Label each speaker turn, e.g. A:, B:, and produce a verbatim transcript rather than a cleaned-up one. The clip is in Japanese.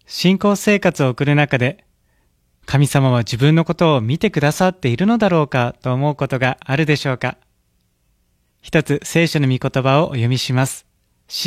A: 信仰生活を送る中で、神様は自分のことを見てくださっているのだろうかと思うことがあるでしょうか。一つ聖書の御言葉をお読みします。